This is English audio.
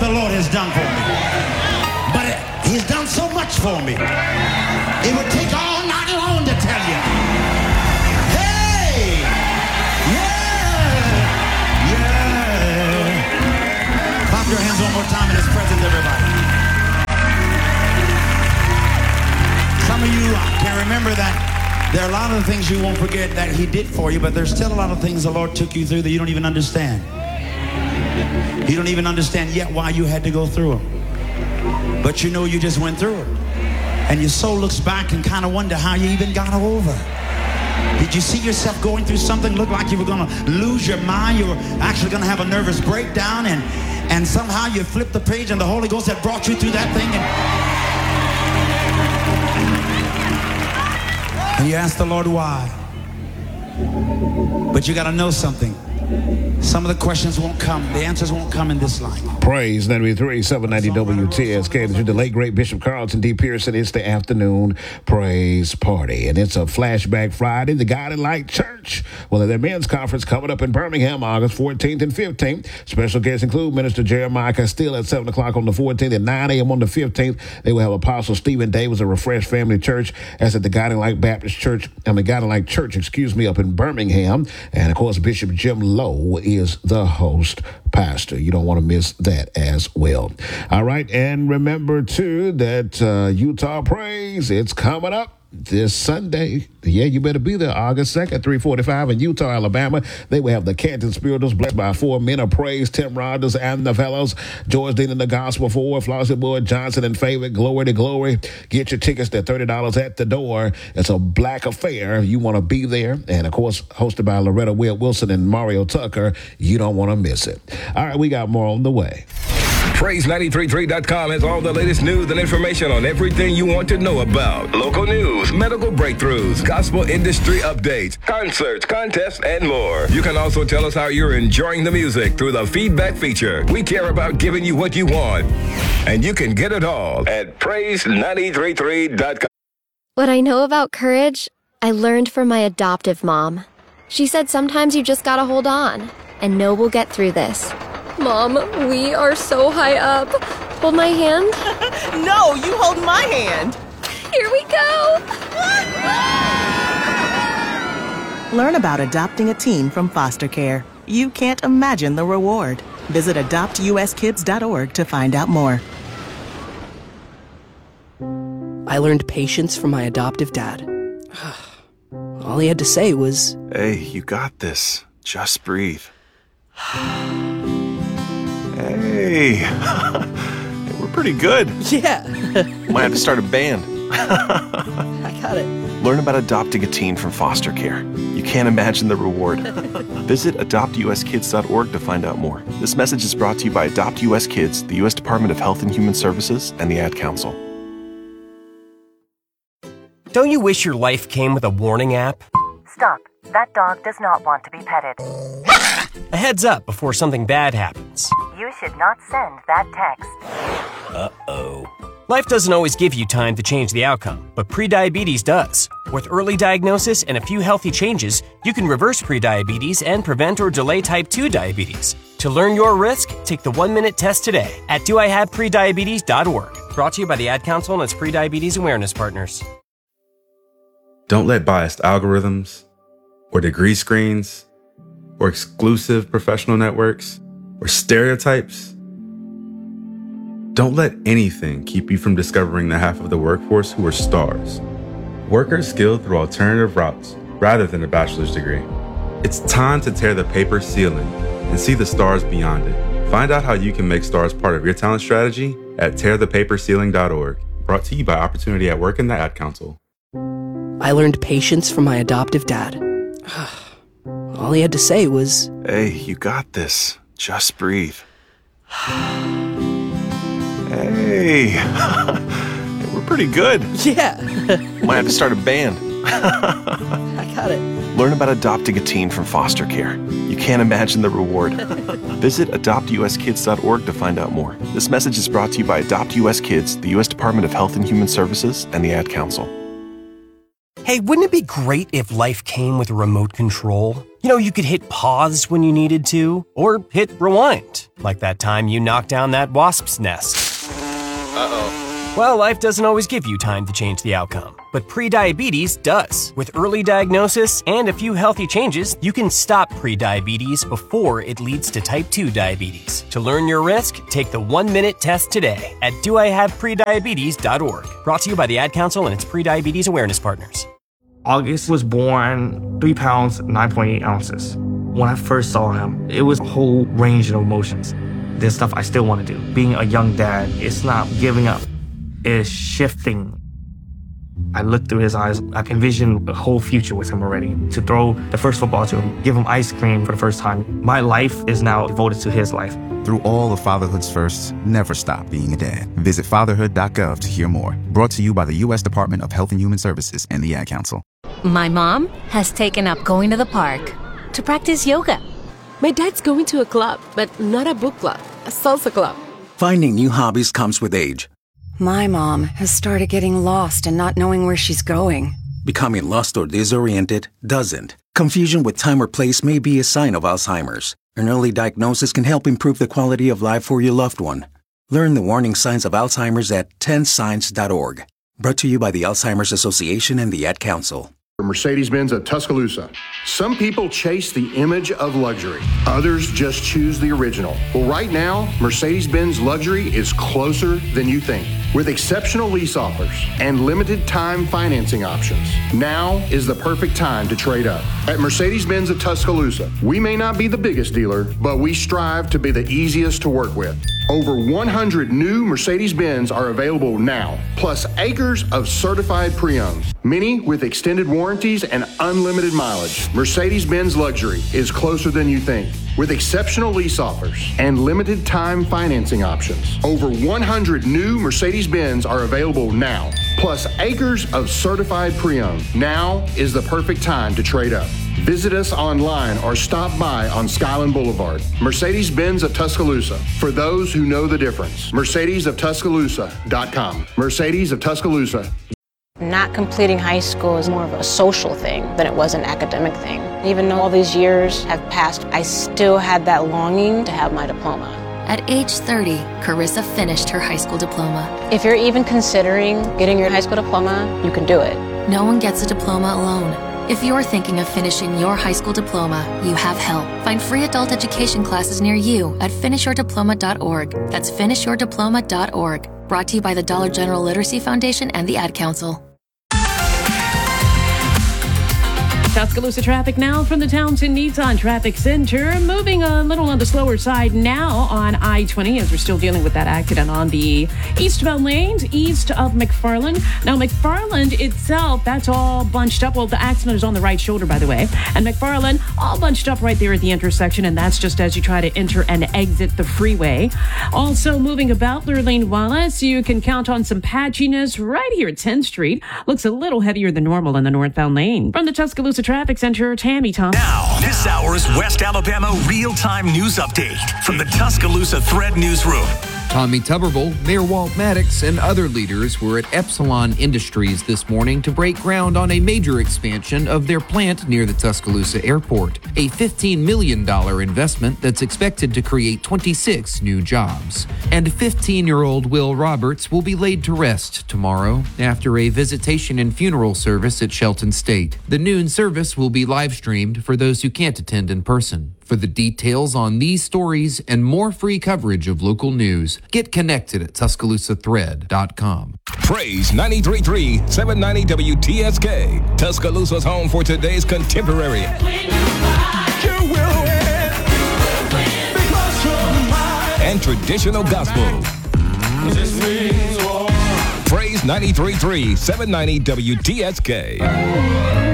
the Lord has done for me. But he's done so much for me. It would take all night long to tell you. Hey! Yeah! Yeah! Clap your hands one more time in his presence, everybody. Some of you can remember that there are a lot of things you won't forget that he did for you, but there's still a lot of things the Lord took you through that you don't even understand. You don't even understand yet why you had to go through them. But you know you just went through it. And your soul looks back and kind of wonder how you even got over. Did you see yourself going through something? Looked like you were going to lose your mind. You were actually going to have a nervous breakdown. And somehow you flipped the page and the Holy Ghost had brought you through that thing. And you ask the Lord why. But you got to know something. Some of the questions won't come. The answers won't come in this life. Praise 93, 790 WTSK. The late, great Bishop Carlton D. Pearson. It's the afternoon praise party. And it's a flashback Friday. The Guiding Light Church. Well, their men's conference coming up in Birmingham, August 14th and 15th. Special guests include Minister Jeremiah Castile at 7 o'clock on the 14th and 9 a.m. on the 15th. They will have Apostle Stephen Davis of Refresh Family Church. That's at the Guiding Light Baptist Church. Guiding Light Church, up in Birmingham. And, of course, Bishop Jim Lowe is the host pastor. You don't want to miss that as well. All right. And remember, too, that Utah Praise, it's coming up this Sunday. Yeah, you better be there August 2nd, 345 in Utah, Alabama. They will have the Canton Spirituals blessed by 4 men of praise, Tim Rogers and the fellows, George Dean and the Gospel 4, Flossie Boyd Johnson and Favorite, Glory to Glory. Get your tickets. They're $30 at the door. It's a black affair. You want to be there. And, of course, hosted by Loretta Wilson and Mario Tucker. You don't want to miss it. All right, we got more on the way. Praise933.com has all the latest news and information on everything you want to know about. Local news, medical breakthroughs, gospel industry updates, concerts, contests, and more. You can also tell us how you're enjoying the music through the feedback feature. We care about giving you what you want, and you can get it all at Praise933.com. What I know about courage, I learned from my adoptive mom. She said sometimes you just gotta hold on and know we'll get through this. Mom, we are so high up. Hold my hand. No, you hold my hand. Here we go. Learn about adopting a teen from foster care. You can't imagine the reward. Visit adoptuskids.org to find out more. I learned patience from my adoptive dad. All he had to say was, "Hey, you got this. Just breathe." Hey, we're pretty good. Yeah. Might have to start a band. I got it. Learn about adopting a teen from foster care. You can't imagine the reward. Visit adoptuskids.org to find out more. This message is brought to you by Adopt US Kids, the U.S. Department of Health and Human Services, and the Ad Council. Don't you wish your life came with a warning app? Stop. That dog does not want to be petted. A heads up before something bad happens. You should not send that text. Uh-oh. Life doesn't always give you time to change the outcome, but prediabetes does. With early diagnosis and a few healthy changes, you can reverse prediabetes and prevent or delay type 2 diabetes. To learn your risk, take the 1-minute test today at doihaveprediabetes.org. Brought to you by the Ad Council and its prediabetes awareness partners. Don't let biased algorithms or degree screens or exclusive professional networks or stereotypes. Don't let anything keep you from discovering the half of the workforce who are stars. Workers skilled through alternative routes rather than a bachelor's degree. It's time to tear the paper ceiling and see the stars beyond it. Find out how you can make stars part of your talent strategy at tearthepaperceiling.org. Brought to you by Opportunity at Work and the Ad Council. I learned patience from my adoptive dad. All he had to say was, "Hey, you got this. Just breathe." Hey, we're pretty good. Yeah. Might have to start a band. I got it. Learn about adopting a teen from foster care. You can't imagine the reward. Visit adoptuskids.org to find out more. This message is brought to you by Adopt US Kids, the U.S. Department of Health and Human Services, and the Ad Council. Hey, wouldn't it be great if life came with a remote control? You know, you could hit pause when you needed to, or hit rewind, like that time you knocked down that wasp's nest. Uh-oh. Well, life doesn't always give you time to change the outcome, but prediabetes does. With early diagnosis and a few healthy changes, you can stop prediabetes before it leads to type 2 diabetes. To learn your risk, take the 1-minute test today at doihaveprediabetes.org. Brought to you by the Ad Council and its prediabetes awareness partners. August was born 3 pounds, 9.8 ounces. When I first saw him, it was a whole range of emotions. There's stuff I still want to do. Being a young dad, it's not giving up. It's shifting. I looked through his eyes. I can envision a whole future with him already. To throw the first football to him, give him ice cream for the first time. My life is now devoted to his life. Through all of fatherhood's firsts, never stop being a dad. Visit fatherhood.gov to hear more. Brought to you by the U.S. Department of Health and Human Services and the Ad Council. My mom has taken up going to the park to practice yoga. My dad's going to a club, but not a book club, a salsa club. Finding new hobbies comes with age. My mom has started getting lost and not knowing where she's going. Becoming lost or disoriented doesn't. Confusion with time or place may be a sign of Alzheimer's. An early diagnosis can help improve the quality of life for your loved one. Learn the warning signs of Alzheimer's at 10signs.org. Brought to you by the Alzheimer's Association and the Ad Council. Mercedes-Benz of Tuscaloosa. Some people chase the image of luxury. Others just choose the original. Well, right now, Mercedes-Benz Luxury is closer than you think. With exceptional lease offers and limited time financing options, now is the perfect time to trade up. At Mercedes-Benz of Tuscaloosa, we may not be the biggest dealer, but we strive to be the easiest to work with. Over 100 new Mercedes-Benz are available now, plus acres of certified pre-owned, many with extended warranties and unlimited mileage. Mercedes-Benz Luxury is closer than you think. With exceptional lease offers and limited time financing options, over 100 new Mercedes-Benz are available now, plus acres of certified pre-owned. Now is the perfect time to trade up. Visit us online or stop by on Skyland Boulevard. Mercedes-Benz of Tuscaloosa. For those who know the difference. MercedesofTuscaloosa.com. Mercedes of Tuscaloosa. Not completing high school is more of a social thing than it was an academic thing. Even though all these years have passed, I still had that longing to have my diploma. At age 30, Carissa finished her high school diploma. If you're even considering getting your high school diploma, you can do it. No one gets a diploma alone. If you're thinking of finishing your high school diploma, you have help. Find free adult education classes near you at finishyourdiploma.org. That's finishyourdiploma.org. Brought to you by the Dollar General Literacy Foundation and the Ad Council. Tuscaloosa traffic now from the Townsend Nissan Traffic Center. Moving a little on the slower side now on I-20 as we're still dealing with that accident on the eastbound lanes east of McFarland. Now, McFarland itself, that's all bunched up. Well, the accident is on the right shoulder, by the way. And McFarland all bunched up right there at the intersection, and that's just as you try to enter and exit the freeway. Also moving about Lurleen Wallace, you can count on some patchiness right here at 10th Street. Looks a little heavier than normal in the northbound lane. From the Tuscaloosa Traffic Center, Tammy Thompson. Now, this hour's West Alabama real-time news update from the Tuscaloosa Thread Newsroom. Tommy Tuberville, Mayor Walt Maddox, and other leaders were at Epsilon Industries this morning to break ground on a major expansion of their plant near the Tuscaloosa Airport, a $15 million investment that's expected to create 26 new jobs. And 15-year-old Will Roberts will be laid to rest tomorrow after a visitation and funeral service at Shelton State. The noon service will be live-streamed for those who can't attend in person. For the details on these stories and more free coverage of local news, get connected at TuscaloosaThread.com. Praise 93.3, 790 WTSK. Tuscaloosa's home for today's contemporary and traditional gospel. Praise 93.3, 790 WTSK.